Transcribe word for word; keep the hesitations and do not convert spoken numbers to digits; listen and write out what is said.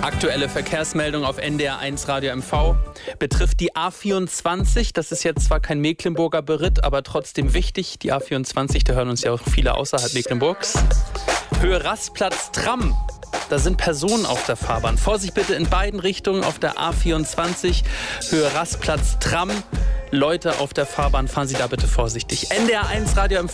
Aktuelle Verkehrsmeldung auf N D R eins Radio M V betrifft die A vierundzwanzig. Das ist jetzt zwar kein Mecklenburger Beritt, aber trotzdem wichtig. Die A vierundzwanzig, da hören uns ja auch viele außerhalb Mecklenburgs. Höhe Rastplatz Tram. Da sind Personen auf der Fahrbahn. Vorsicht bitte in beiden Richtungen auf der A vierundzwanzig. Höhe Rastplatz Tram. Leute auf der Fahrbahn, fahren Sie da bitte vorsichtig. N D R eins Radio M V.